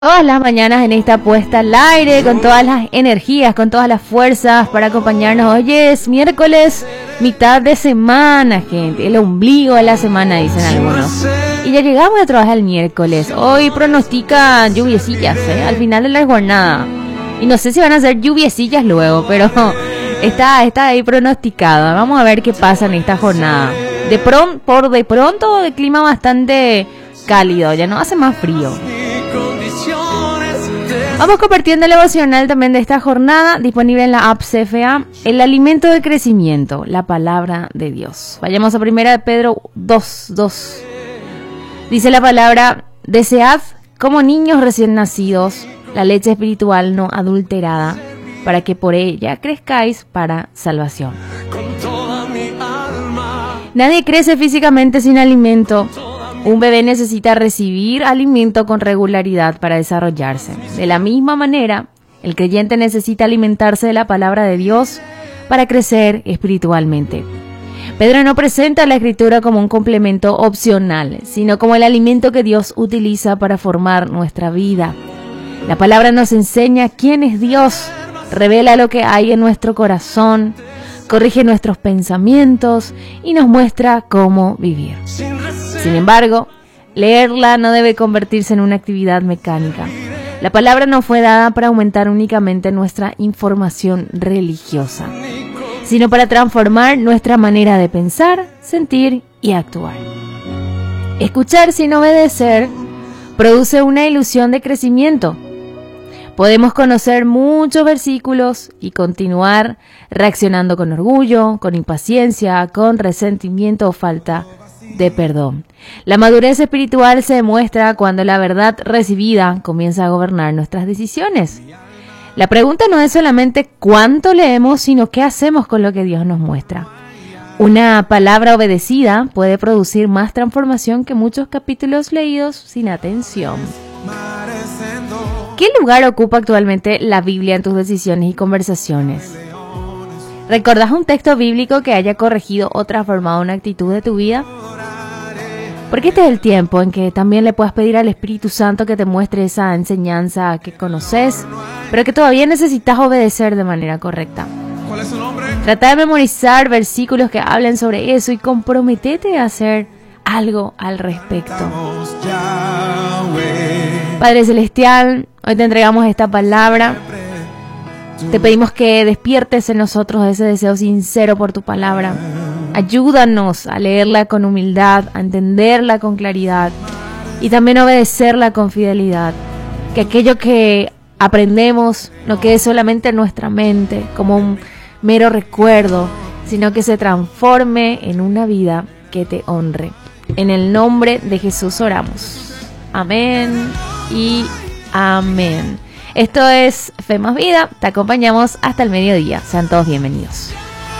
Todas las mañanas en esta puesta al aire, con todas las energías, con todas las fuerzas para acompañarnos. Hoy es miércoles, mitad de semana, gente, el ombligo de la semana, dicen algunos. Y ya llegamos a trabajar el miércoles. Hoy pronostica lluviecillas, al final de la jornada. Y no sé si van a ser lluviecillas luego, pero está ahí pronosticado. Vamos a ver qué pasa en esta jornada. De pronto, el clima bastante cálido, ya no hace más frío. Vamos compartiendo el devocional también de esta jornada, disponible en la app CFA, el alimento de crecimiento, la palabra de Dios. Vayamos a 1 Pedro 2:2. Dice la palabra: desead como niños recién nacidos la leche espiritual no adulterada, para que por ella crezcáis para salvación. Nadie crece físicamente sin alimento. Un bebé necesita recibir alimento con regularidad para desarrollarse. De la misma manera, el creyente necesita alimentarse de la palabra de Dios para crecer espiritualmente. Pedro no presenta la Escritura como un complemento opcional, sino como el alimento que Dios utiliza para formar nuestra vida. La palabra nos enseña quién es Dios, revela lo que hay en nuestro corazón, corrige nuestros pensamientos y nos muestra cómo vivir. Sin embargo, leerla no debe convertirse en una actividad mecánica. La palabra no fue dada para aumentar únicamente nuestra información religiosa, sino para transformar nuestra manera de pensar, sentir y actuar. Escuchar sin obedecer produce una ilusión de crecimiento. Podemos conocer muchos versículos y continuar reaccionando con orgullo, con impaciencia, con resentimiento o falta de perdón. La madurez espiritual se demuestra cuando la verdad recibida comienza a gobernar nuestras decisiones. La pregunta no es solamente cuánto leemos, sino qué hacemos con lo que Dios nos muestra. Una palabra obedecida puede producir más transformación que muchos capítulos leídos sin atención. ¿Qué lugar ocupa actualmente la Biblia en tus decisiones y conversaciones? ¿Recordás un texto bíblico que haya corregido o transformado una actitud de tu vida? Porque este es el tiempo en que también le puedas pedir al Espíritu Santo que te muestre esa enseñanza que conoces, pero que todavía necesitas obedecer de manera correcta. ¿Cuál es su nombre? Trata de memorizar versículos que hablen sobre eso y comprométete a hacer algo al respecto. Padre Celestial, hoy te entregamos esta palabra. Te pedimos que despiertes en nosotros ese deseo sincero por tu palabra. Ayúdanos a leerla con humildad, a entenderla con claridad y también a obedecerla con fidelidad. Que aquello que aprendemos no quede solamente en nuestra mente como un mero recuerdo, sino que se transforme en una vida que te honre. En el nombre de Jesús oramos. Amén y amén. Esto es Fe más Vida. Te acompañamos hasta el mediodía. Sean todos bienvenidos.